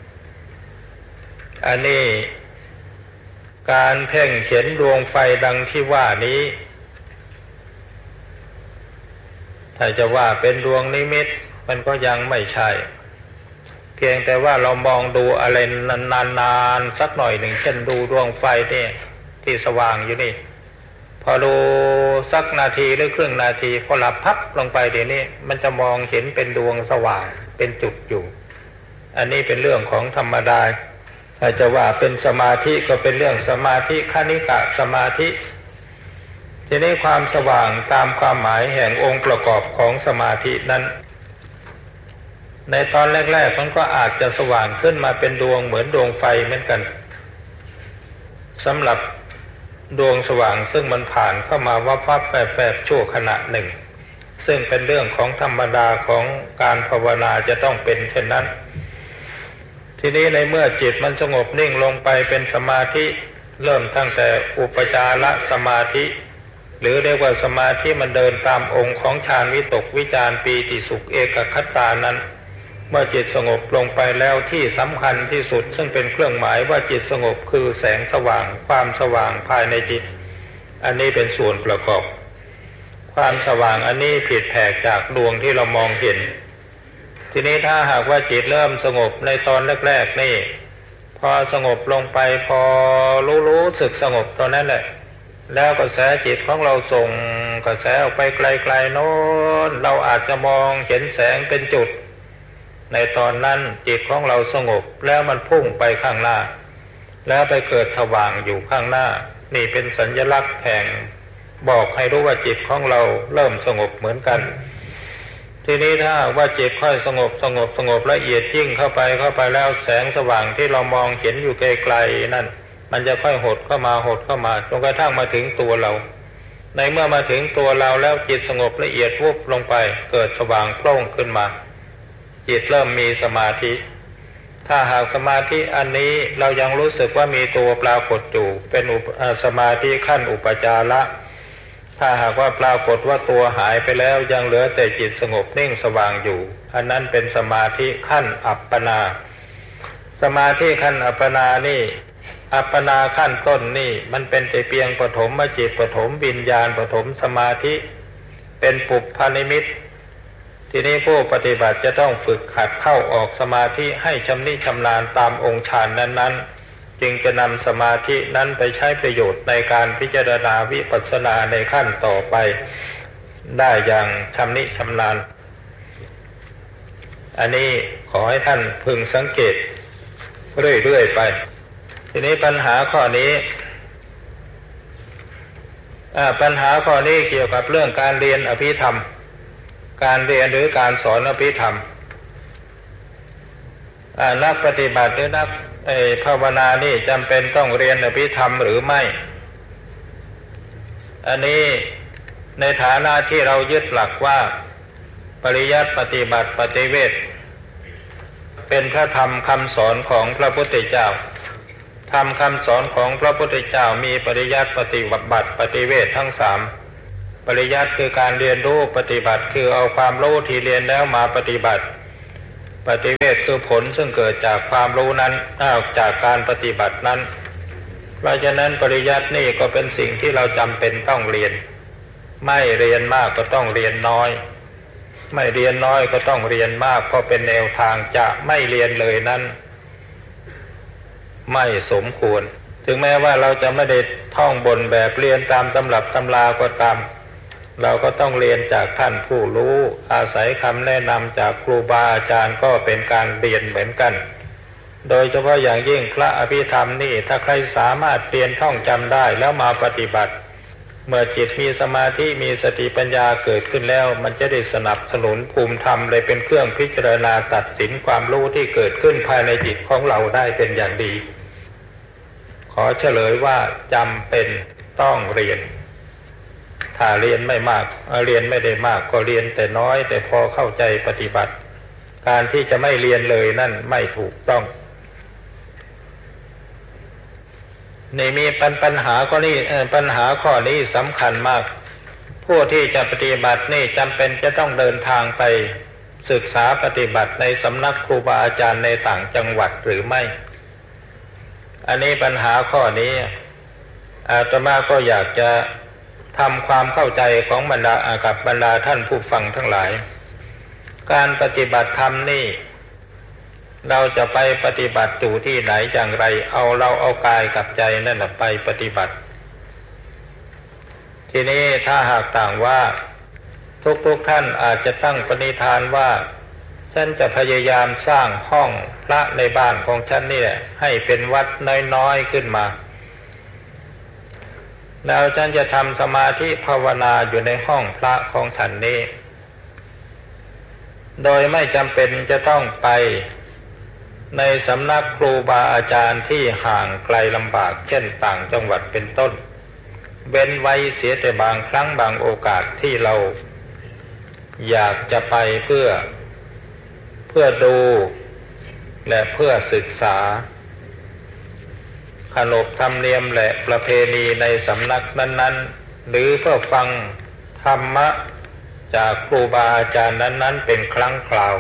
อันนี้การเพ่งเห็นดวงไฟดังที่ว่านี้ถ้าจะว่าเป็นดวงนิมิตมันก็ยังไม่ใช่เพียงแต่ว่าเรามองดูอะไรนานๆสักหน่อยหนึ่งเช่นดูดวงไฟเนี่ยที่สว่างอยู่นี่พอดูสักนาทีหรือครึ่งนาทีพอหลับพับลงไปเดี๋ยวนี้มันจะมองเห็นเป็นดวงสว่างเป็นจุดอยู่อันนี้เป็นเรื่องของธรรมดาถ้าจะว่าเป็นสมาธิก็เป็นเรื่องสมาธิคณิกะสมาธิทีนี้ความสว่างตามความหมายแห่งองค์ประกอบของสมาธินั้นในตอนแรกๆมันก็อาจจะสว่างขึ้นมาเป็นดวงเหมือนดวงไฟเหมือนกันสำหรับดวงสว่างซึ่งมันผ่านเข้ามาวับๆแฝบๆชั่วขณะหนึ่งซึ่งเป็นเรื่องของธรรมดาของการภาวนาจะต้องเป็นเช่นนั้นทีนี้ในเมื่อจิตมันสงบนิ่งลงไปเป็นสมาธิเริ่มตั้งแต่อุปจารสมาธิหรือเรียกว่าสมาธิมันเดินตามองค์ของฌานวิตกวิจารปีติสุขเอกคตานั้นเมื่อจิตสงบลงไปแล้วที่สำคัญที่สุดซึ่งเป็นเครื่องหมายว่าจิตสงบคือแสงสว่างความสว่างภายในจิตอันนี้เป็นส่วนประกอบความสว่างอันนี้ผิดแผกจากดวงที่เรามองเห็นทีนี้ถ้าหากว่าจิตเริ่มสงบในตอนแรกๆนี่พอสงบลงไปพอรู้สึกสงบตอนนั้นแหละแล้วกระแสจิตของเราส่งกระแสออกไปไกลๆโน้นเราอาจจะมองเห็นแสงเป็นจุดในตอนนั้นจิตของเราสงบแล้วมันพุ่งไปข้างหน้าแล้วไปเกิดสว่างอยู่ข้างหน้านี่เป็นสัญลักษณ์แห่งบอกให้รู้ว่าจิตของเราเริ่มสงบเหมือนกันทีนี้ถ้าว่าจิตค่อยสงบละเอียดยิ่งเข้าไปแล้วแสงสว่างที่เรามองเห็นอยู่ไกลๆนั่นมันจะค่อยหดเข้ามาจนกระทั่งมาถึงตัวเราในเมื่อมาถึงตัวเราแล้วจิตสงบละเอียดวุบลงไปเกิดสว่างโพล่งขึ้นมาจิตเริ่มมีสมาธิถ้าหากสมาธิอันนี้เรายังรู้สึกว่ามีตัวปรากฏอยู่เป็นสมาธิขั้นอุปจาระถ้าหากว่าปรากฏว่าตัวหายไปแล้วยังเหลือแต่จิตสงบนิ่งสว่างอยู่อันนั้นเป็นสมาธิขั้นอัปปนาสมาธิขั้นอัปปนานี่อัปปนาขั้นต้นนี่มันเป็นแต่เพียงปฐมจิตปฐมวิญญาณปฐมสมาธิเป็นปุพพนิมิตทีนี้ผู้ปฏิบัติจะต้องฝึกหัดเข้าออกสมาธิให้ชำนิชำนาญตามองค์ฌานนั้นๆจึงจะนำสมาธินั้นไปใช้ประโยชน์ในการพิจารณาวิปัสสนาในขั้นต่อไปได้อย่างชำนิชำนาญอันนี้ขอให้ท่านพึงสังเกตเรื่อยๆไปทีนี้ปัญหาข้อนี้เกี่ยวกับเรื่องการเรียนอภิธรรมการเรียนหรือการสอนอภิธรรมนักปฏิบัติหรือนักภาวนานี่จำเป็นต้องเรียนอภิธรรมหรือไม่อันนี้ในฐานะที่เรายึดหลักว่าปริยัติปฏิบัติปฏิเวทเป็นพระธรรมคำสอนของพระพุทธเจ้าธรรมคำสอนของพระพุทธเจ้ามีปริยัติปฏิบัติปฏิเวททั้งสามปริยัติคือการเรียนรู้ปฏิบัติคือเอาความรู้ที่เรียนแล้วมาปฏิบัติปฏิเวทคือผลซึ่งเกิดจากความรู้นั้นจากการปฏิบัตินั้นเพราะฉะนั้นปริยัตินี่ก็เป็นสิ่งที่เราจำเป็นต้องเรียนไม่เรียนมากก็ต้องเรียนน้อยไม่เรียนน้อยก็ต้องเรียนมากเพราะเป็นแนวทางจะไม่เรียนเลยนั้นไม่สมควรถึงแม้ว่าเราจะไม่ได้ท่องบนแบบเรียนตามตำรับตำราก็ตามเราก็ต้องเรียนจากท่านผู้รู้อาศัยคำแนะนำจากครูบาอาจารย์ก็เป็นการเรียนเหมือนกันโดยเฉพาะอย่างยิ่งพระอภิธรรมนี่ถ้าใครสามารถเรียนท่องจำได้แล้วมาปฏิบัติเมื่อจิตมีสมาธิมีสติปัญญาเกิดขึ้นแล้วมันจะได้สนับสนุนภูมิธรรมเลยเป็นเครื่องพิจารณาตัดสินความรู้ที่เกิดขึ้นภายในจิตของเราได้เป็นอย่างดีขอเฉลยว่าจำเป็นต้องเรียนถ้าเรียนไม่มากเรียนไม่ได้มากก็เรียนแต่น้อยแต่พอเข้าใจปฏิบัติการที่จะไม่เรียนเลยนั่นไม่ถูกต้องนี่มีปัญหาข้อนี้ปัญหาข้อนี้สำคัญมากผู้ที่จะปฏิบัตินี่จำเป็นจะต้องเดินทางไปศึกษาปฏิบัติในสำนักครูบาอาจารย์ในต่างจังหวัดหรือไม่อันนี้ปัญหาข้อนี้อาตมาก็อยากจะทำความเข้าใจของบรรดาท่านผู้ฟังทั้งหลายการปฏิบัติธรรมนี่เราจะไปปฏิบัติอยู่ที่ไหนอย่างไรเราเอากายกับใจนั่นไปปฏิบัติทีนี้ถ้าหากต่างว่าทุกท่านอาจจะตั้งปณิธานว่าฉันจะพยายามสร้างห้องพระในบ้านของฉันนี่แหละให้เป็นวัดน้อยๆขึ้นมาแล้วฉันจะทำสมาธิภาวนาอยู่ในห้องพระของฉันนี้โดยไม่จำเป็นจะต้องไปในสำนักครูบาอาจารย์ที่ห่างไกลลำบากเช่นต่างจังหวัดเป็นต้นเว้นไว้เสียแต่บางครั้งบางโอกาสที่เราอยากจะไปเพื่อดูและเพื่อศึกษาขนบธรรมเนียมและประเพณีในสำนักนั้นๆหรือเพื่อฟังธรรมะจากครูบาอาจารย์นั้นๆเป็นครั้งคราว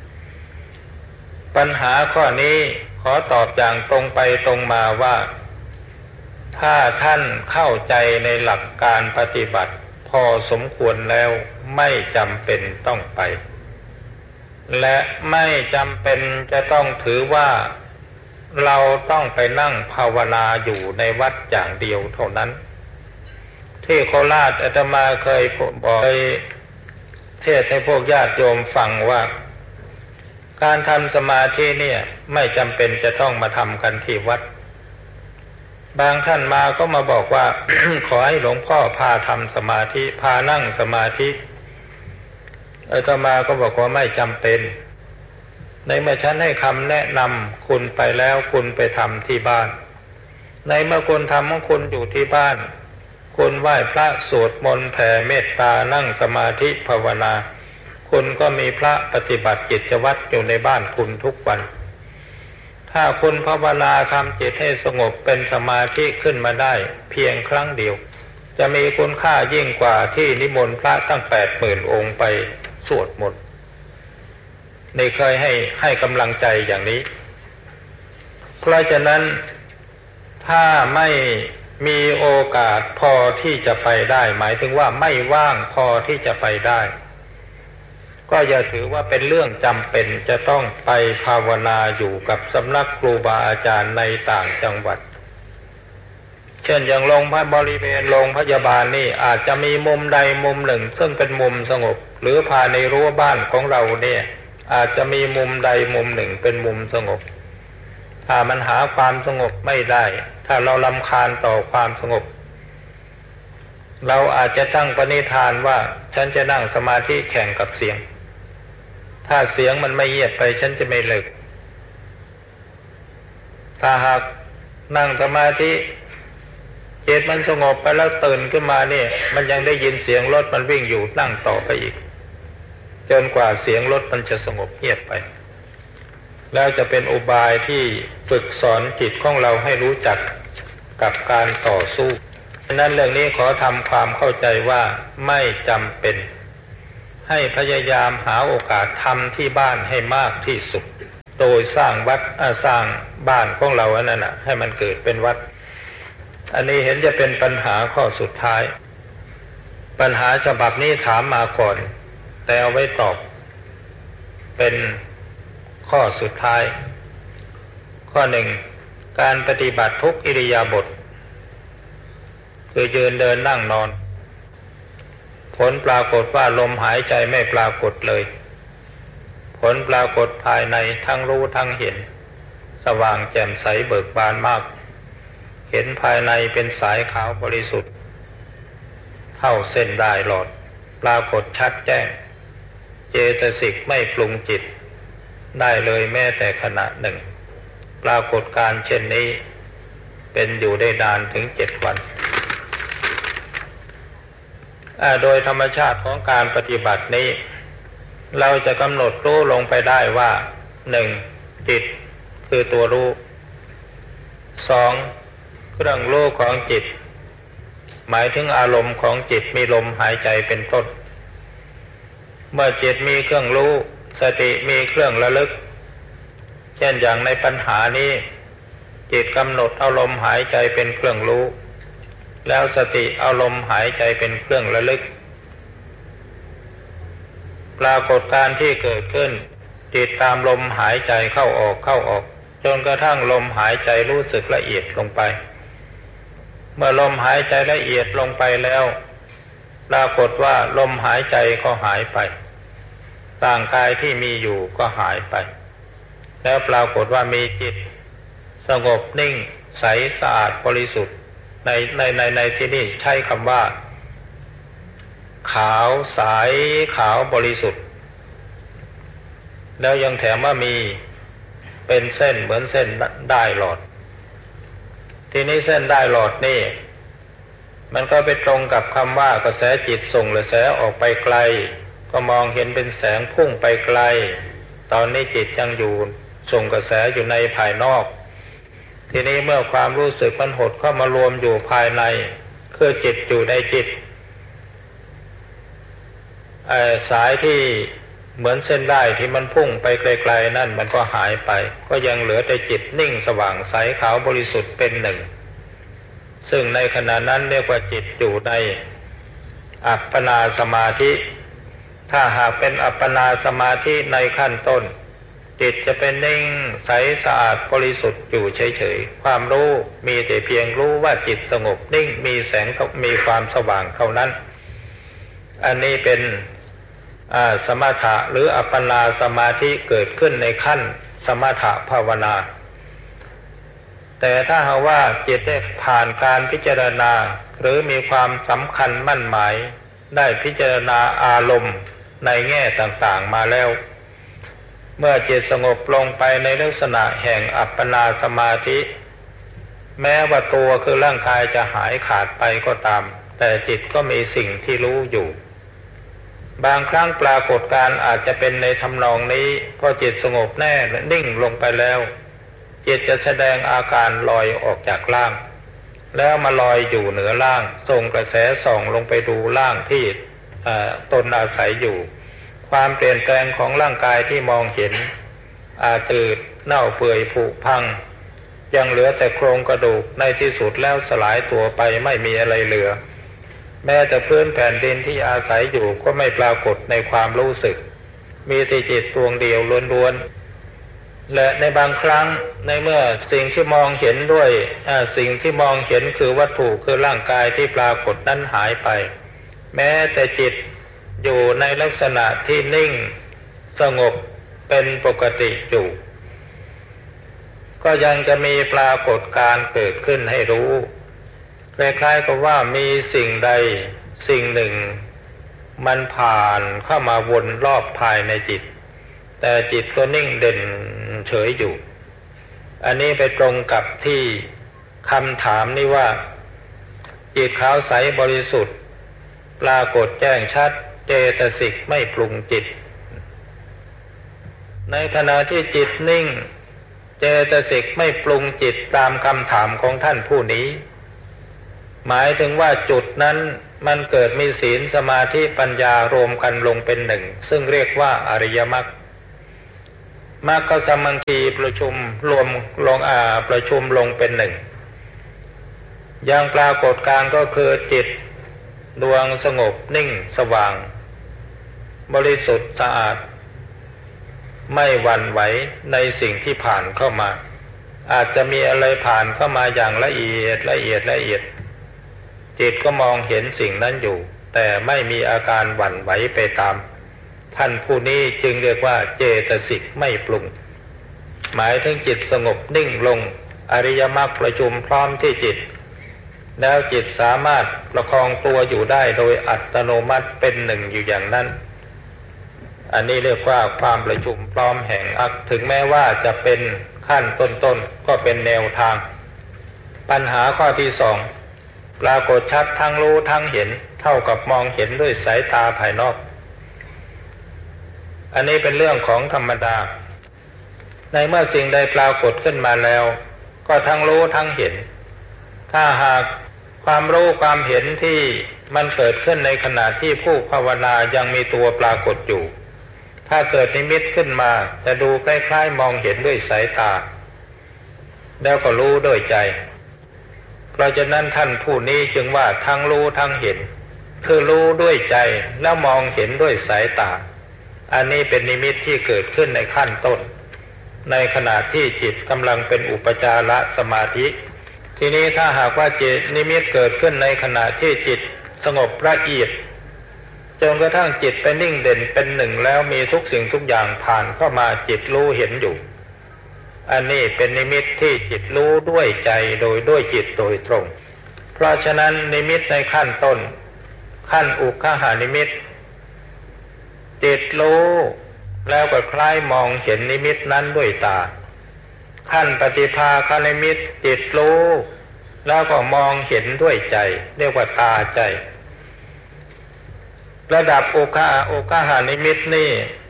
ปัญหาข้อนี้ขอตอบอย่างตรงไปตรงมาว่าถ้าท่านเข้าใจในหลักการปฏิบัติพอสมควรแล้วไม่จำเป็นต้องไปและไม่จำเป็นจะต้องถือว่าเราต้องไปนั่งภาวนาอยู่ในวัดอย่างเดียวเท่านั้นที่โคราชอาตมาเคยบอกเทศให้พวกญาติโยมฟังว่าการทำสมาธิเนี่ยไม่จำเป็นจะต้องมาทำกันที่วัดบางท่านมาก็มาบอกว่า ขอให้หลวงพ่อพาทำสมาธิพานั่งสมาธิอาตมาก็บอกว่าไม่จำเป็นในเมื่อฉันให้คำแนะนำคุณไปแล้วคุณไปทำที่บ้านในเมื่อคุณทำของคุณอยู่ที่บ้านคุณไหว้พระสวดมนต์แผ่เมตตานั่งสมาธิภาวนาคุณก็มีพระปฏิบัติกิจวัตรอยู่ในบ้านคุณทุกวันถ้าคุณภาวนาทำจิตให้สงบเป็นสมาธิขึ้นมาได้เพียงครั้งเดียวจะมีคุณค่ายิ่งกว่าที่นิมนต์พระตั้ง 80,000 องค์ไปสวดมนต์นี่เคยให้กำลังใจอย่างนี้เพราะฉะนั้นถ้าไม่มีโอกาสพอที่จะไปได้หมายถึงว่าไม่ว่างพอที่จะไปได้ก็อย่าถือว่าเป็นเรื่องจำเป็นจะต้องไปภาวนาอยู่กับสำนักครูบาอาจารย์ในต่างจังหวัดเช่นอย่างบริเวณโรงพยาบาลนี่อาจจะมีมุมใดมุมหนึ่งซึ่งเป็นมุมสงบหรือภายในรั้วบ้านของเราเนี่ยอาจจะมีมุมใดมุมหนึ่งเป็นมุมสงบถ้ามันหาความสงบไม่ได้ถ้าเรารำคาญต่อความสงบเราอาจจะตั้งปณิธานว่าฉันจะนั่งสมาธิแข่งกับเสียงถ้าเสียงมันไม่เงียบไปฉันจะไม่เลิกถ้าหากนั่งสมาธิจิตมันสงบไปแล้วตื่นขึ้นมาเนี่ยมันยังได้ยินเสียงรถมันวิ่งอยู่นั่งต่อไปอีกจนกว่าเสียงรถมันจะสงบเงียบไปแล้วจะเป็นอุบายที่ฝึกสอนจิตของเราให้รู้จักกับการต่อสู้ฉะนั้นเรื่องนี้ขอทำความเข้าใจว่าไม่จำเป็นให้พยายามหาโอกาสทำที่บ้านให้มากที่สุดโดยสร้างวัดสร้างบ้านของเราอันนั้นน่ะให้มันเกิดเป็นวัดอันนี้เห็นจะเป็นปัญหาข้อสุดท้ายปัญหาฉบับนี้ถามมาก่อนแต่เอาไว้ตอบเป็นข้อสุดท้ายข้อหนึ่งการปฏิบัติทุกอิริยาบถคือยืนเดินนั่งนอนผลปรากฏว่าลมหายใจไม่ปรากฏเลยผลปรากฏภายในทั้งรู้ทั้งเห็นสว่างแจ่มใสเบิกบานมากเห็นภายในเป็นสายขาวบริสุทธิ์เท่าเส้นได้หลอดปรากฏชัดแจ้งเจตสิกไม่ปรุงจิตได้เลยแม้แต่ขณะหนึ่งปรากฏการเช่นนี้เป็นอยู่ได้นานถึง7 วันโดยธรรมชาติของการปฏิบัตินี้เราจะกำหนดรู้ลงไปได้ว่า1จิตคือตัวรู้2เครื่องรู้ของจิตหมายถึงอารมณ์ของจิตมีลมหายใจเป็นต้นเมื่อจิตมีเครื่องรู้สติมีเครื่องระลึกเช่นอย่างในปัญหานี้จิตกำหนดเอาลมหายใจเป็นเครื่องรู้แล้วสติเอาลมหายใจเป็นเครื่องระลึกปรากฏการณ์ที่เกิดขึ้นจิตตามลมหายใจเข้าออกจนกระทั่งลมหายใจรู้สึกละเอียดลงไปเมื่อลมหายใจละเอียดลงไปแล้วปรากฏว่าลมหายใจก็หายไปร่างกายที่มีอยู่ก็หายไปแล้วปรากฏว่ามีจิตสงบนิ่งใสสะอาดบริสุทธิ์ในที่นี้ใช้คำว่าขาวใสขาวบริสุทธิ์แล้วยังแถมว่ามีเป็นเส้นเหมือนเส้นด้ายหลอดทีนี้เส้นด้ายหลอดนี่มันก็ไปตรงกับคำว่ากระแสจิตส่งกระแสออกไปไกลก็มองเห็นเป็นแสงพุ่งไปไกลตอนนี้จิตยังอยู่ส่งกระแสอยู่ในภายนอกทีนี้เมื่อความรู้สึกมันหดเข้ามารวมอยู่ภายในคือจิตอยู่ในจิตสายที่เหมือนเส้นด้ายที่มันพุ่งไปไกลๆนั่นมันก็หายไปก็ยังเหลือแต่จิตนิ่งสว่างใสขาวบริสุทธิ์เป็นหนึ่งซึ่งในขณะนั้นเรียกว่าจิตอยู่ในอัปปนาสมาธิถ้าหากเป็นอัปปนาสมาธิในขั้นต้นจิตจะเป็นนิ่งใสสะอาดบริสุทธิ์อยู่เฉยๆความรู้มีแต่เพียงรู้ว่าจิตสงบนิ่งมีแสงมีความสว่างเท่านั้นอันนี้เป็นสมถะหรืออัปปนาสมาธิเกิดขึ้นในขั้นสมถะภาวนาแต่ถ้าหากว่าจิตได้ผ่านการพิจารณาหรือมีความสำคัญมั่นหมายได้พิจารณาอารมณ์ในแง่ต่างๆมาแล้วเมื่อจิตสงบลงไปในลักษณะแห่งอัปปนาสมาธิแม้ว่าตัวคือร่างกายจะหายขาดไปก็ตามแต่จิตก็มีสิ่งที่รู้อยู่บางครั้งปรากฏการณ์อาจจะเป็นในทำนองนี้พอจิตสงบแน่นิ่งลงไปแล้วจิตจะแสดงอาการลอยออกจากล่างแล้วมาลอยอยู่เหนือล่างส่งกระแสส่องลงไปดูล่างที่ตนอาศัยอยู่ความเปลี่ยนแปลงของร่างกายที่มองเห็นอาจจืดเน่าเปื่อยผุพังยังเหลือแต่โครงกระดูกในที่สุดแล้วสลายตัวไปไม่มีอะไรเหลือแม้แต่พื้นแผ่นดินที่อาศัยอยู่ก็ไม่ปรากฏในความรู้สึกมีแต่จิตดวงเดียวล้วนๆและในบางครั้งในเมื่อสิ่งที่มองเห็นด้วยสิ่งที่มองเห็นคือวัตถุคือร่างกายที่ปรากฏนั้นหายไปแม้แต่จิตอยู่ในลักษณะที่นิ่งสงบเป็นปกติอยู่ก็ยังจะมีปรากฏการณ์เกิดขึ้นให้รู้คล้ายๆกับว่ามีสิ่งใดสิ่งหนึ่งมันผ่านเข้ามาวนรอบภายในจิตแต่จิตก็นิ่งเด่นเฉยอยู่อันนี้ไปตรงกับที่คำถามนี้ว่าจิตขาวใสบริสุทธิ์ปรากฏแจ้งชัดเจตสิกไม่ปรุงจิตในขณะที่จิตนิ่งเจตสิกไม่ปรุงจิตตามคำถามของท่านผู้นี้หมายถึงว่าจุดนั้นมันเกิดมีศีลสมาธิปัญญารวมกันลงเป็นหนึ่งซึ่งเรียกว่าอริยมรรคมรรคสัมมังคีประชุมรวมลงประชุมลงเป็นหนึ่งอย่างปรากฏการณ์ก็คือจิตดวงสงบนิ่งสว่างบริสุทธิ์สะอาดไม่หวั่นไหวในสิ่งที่ผ่านเข้ามาอาจจะมีอะไรผ่านเข้ามาอย่างละเอียดจิตก็มองเห็นสิ่งนั้นอยู่แต่ไม่มีอาการหวั่นไหวไปตามท่านผู้นี้จึงเรียกว่าเจตสิกไม่ปรุงหมายถึงจิตสงบนิ่งลงอริยมรรคประชุมพร้อมที่จิตแล้วจิตสามารถประคองตัวอยู่ได้โดยอัตโนมัติเป็นหนึ่งอยู่อย่างนั้นอันนี้เรียกว่าความประชุมพร้อมแห่งอักถึงแม้ว่าจะเป็นขั้นต้นๆก็เป็นแนวทางปัญหาข้อที่สองปรากฏชัดทั้งรู้ทั้งเห็นเท่ากับมองเห็นด้วยสายตาภายนอกอันนี้เป็นเรื่องของธรรมดาในเมื่อสิ่งใดปรากฏขึ้นมาแล้วก็ทั้งรู้ทั้งเห็นถ้าหากความรู้ความเห็นที่มันเกิดขึ้นในขณะที่ผู้ภาวนายังมีตัวปรากฏอยู่ถ้าเกิดนิมิตขึ้นมาจะดูคล้ายๆมองเห็นด้วยสายตาแล้วก็รู้ด้วยใจเพราะฉะนั้นท่านผู้นี้จึงว่าทั้งรู้ทั้งเห็นคือรู้ด้วยใจแล้วมองเห็นด้วยสายตาอันนี้เป็นนิมิตที่เกิดขึ้นในขั้นต้นในขณะที่จิตกำลังเป็นอุปจารสมาธิทีนี้ถ้าหากว่าจิตนิมิตเกิดขึ้นในขณะที่จิตสงบละเอียดจนกระทั่งจิตไปนิ่งเด่นเป็นหนึ่งแล้วมีทุกสิ่งทุกอย่างผ่านเข้ามาจิตรู้เห็นอยู่อันนี้เป็นนิมิตที่จิตรู้ด้วยใจโดยด้วยจิตโดยตรงเพราะฉะนั้นนิมิตในขั้นต้นขั้นอุคหานิมิตจิตรู้แล้วก็คล้ายมองเห็นนิมิตนั้นด้วยตาขั้นปฏิภาคนิมิตจิตรู้แล้วก็มองเห็นด้วยใจเรียกว่าตาใจระดับอุคหานิมิตนี่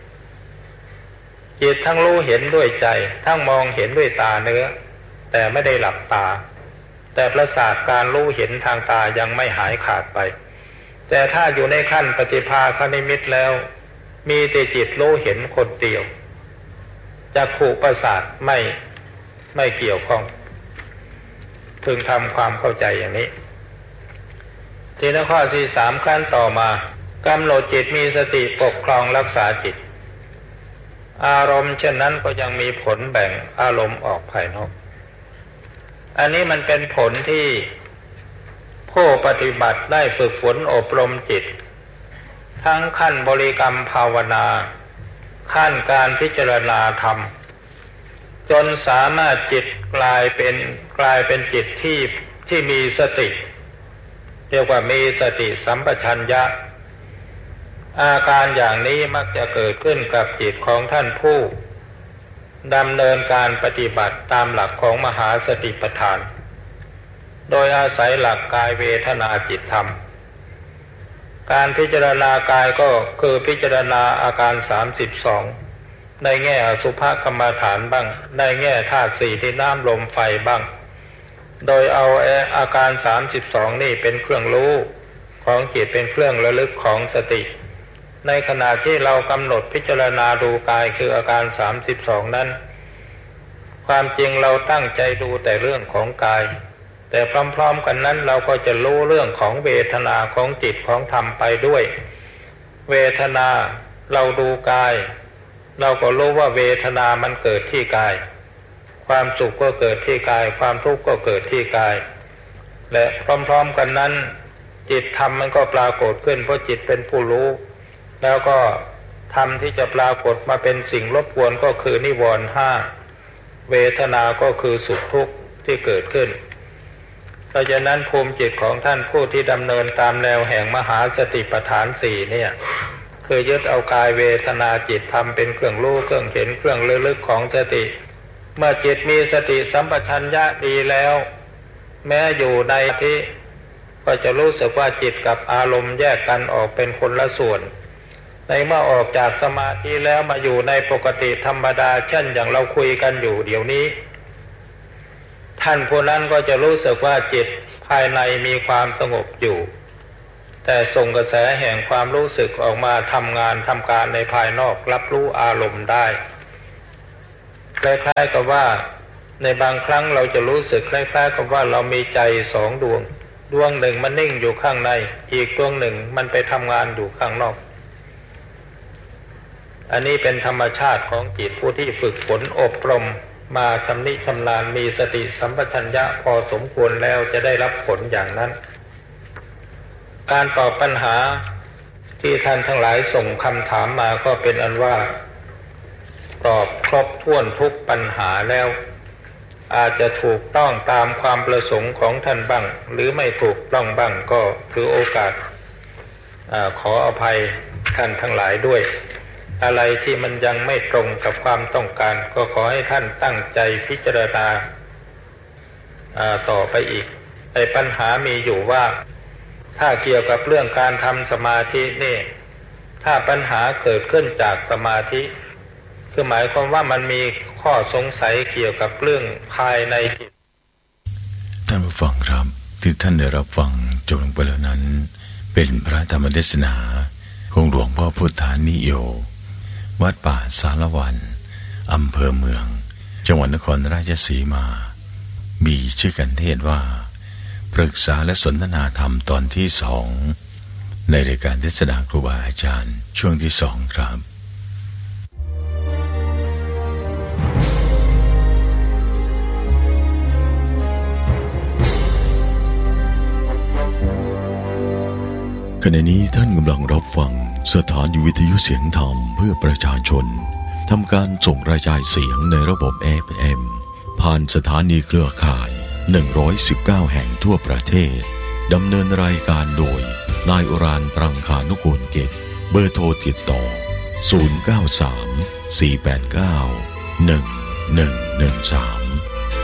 จิตทั้งรู้เห็นด้วยใจทั้งมองเห็นด้วยตาเนื้อแต่ไม่ได้หลับตาแต่ประสาทการรู้เห็นทางตายังไม่หายขาดไปแต่ถ้าอยู่ในขั้นปฏิภาคนิมิตแล้วมีแต่จิตรู้เห็นคนเดียวจักขุประสาทไม่เกี่ยวข้องพึงทำความเข้าใจอย่างนี้ทีนี้ข้อที่สามขั้นต่อมากำหนดจิตมีสติปกครองรักษาจิตอารมณ์เช่นนั้นก็ยังมีผลแบ่งอารมณ์ออกภายนอกอันนี้มันเป็นผลที่ผู้ปฏิบัติได้ฝึกฝนอบรมจิตทั้งขั้นบริกรรมภาวนาขั้นการพิจารณาธรรมจนสามารถจิตกลายเป็นจิตที่มีสติเรียกว่ามีสติสัมปชัญญะอาการอย่างนี้มักจะเกิดขึ้นกับจิตของท่านผู้ดำเนินการปฏิบัติตามหลักของมหาสติปัฏฐานโดยอาศัยหลักกายเวทนาจิตธรรมการพิจารณากายก็คือพิจารณาอาการ32ในแง่อสุภกรรมฐานบ้างในแง่ธาตุสี่ที่น้ำลมไฟบ้างโดยเอาอาการ32นี่เป็นเครื่องรู้ของจิตเป็นเครื่องระลึกของสติในขณะที่เรากำหนดพิจารณาดูกายคืออาการ32นั้นความจริงเราตั้งใจดูแต่เรื่องของกายแต่พร้อมๆกันนั้นเราก็จะรู้เรื่องของเวทนาของจิตของธรรมไปด้วยเวทนาเราดูกายเราก็รู้ว่าเวทนามันเกิดที่กายความสุขก็เกิดที่กายความทุกข์ก็เกิดที่กายและพร้อมๆกันนั้นจิตธรรมมันก็ปรากฏขึ้นเพราะจิตเป็นผู้รู้แล้วก็ธรรมที่จะปรากฏมาเป็นสิ่งรบกวนก็คือนิวรณ์5เวทนาก็คือสุขทุกข์ที่เกิดขึ้นเพราะฉะนั้นภูมิจิตของท่านผู้ที่ดำเนินตามแนวแห่งมหาสติปัฏฐาน4เนี่ยคือยึดเอากายเวทนาจิตธรรมเป็นเครื่องรู้เครื่องเห็นเครื่องระลึกของสติเมื่อจิตมีสติสัมปชัญญะดีแล้วแม้อยู่ในที่ก็จะรู้สึกว่าจิตกับอารมณ์แยกกันออกเป็นคนละส่วนในเมื่อออกจากสมาธิแล้วมาอยู่ในปกติธรรมดาเช่นอย่างเราคุยกันอยู่เดี๋ยวนี้ท่านผู้นั้นก็จะรู้สึกว่าจิตภายในมีความสงบอยู่แต่ส่งกระแสแห่งความรู้สึกออกมาทำงานทำการในภายนอกรับรู้อารมณ์ได้คล้ายๆกับว่าในบางครั้งเราจะรู้สึกคล้ายๆกับว่าเรามีใจสองดวงดวงหนึ่งมันนิ่งอยู่ข้างในอีกดวงหนึ่งมันไปทำงานอยู่ข้างนอกอันนี้เป็นธรรมชาติของจิตผู้ที่ฝึกฝนอบรมมาชำนิชำนาญมีสติสัมปชัญญะพอสมควรแล้วจะได้รับผลอย่างนั้นการตอบปัญหาที่ท่านทั้งหลายส่งคำถามมาก็เป็นอันว่าตอบครบถ้วนทุกปัญหาแล้วอาจจะถูกต้องตามความประสงค์ของท่านบ้างหรือไม่ถูกต้องบ้างก็ถือโอกาสขออภัยท่านทั้งหลายด้วยอะไรที่มันยังไม่ตรงกับความต้องการก็ขอให้ท่านตั้งใจพิจารณาต่อไปอีกแต่ปัญหามีอยู่ว่าถ้าเกี่ยวกับเรื่องการทำสมาธินี่ถ้าปัญหาเกิดขึ้นจากสมาธิคือหมายความว่ามันมีข้อสงสัยเกี่ยวกับเรื่องภายในจิตท่านผู้ฟังครับที่ท่านได้รับฟังจบลงไปแล้วนั้นเป็นพระธรรมเทศนาของหลวงพ่อพุทธานิโยวัดป่าสารวันอำเภอเมืองจังหวัดนครราชสีมามีชื่อกันเทศว่าปรึกษาและสนทนาธรรมตอนที่2ในรายการเทศนาครูบาอาจารย์ช่วงที่2ครับขณะนี้ท่านกำลังรับฟังสถานีวิทยุเสียงธรรมเพื่อประชาชนทำการส่งกระจายเสียงในระบบ FM ผ่านสถานีเครือข่าย119แห่งทั่วประเทศดำเนินรายการโดยนายอุรานตรังคานุกูลกิจเบอร์โทรติดต่อ093 489 1113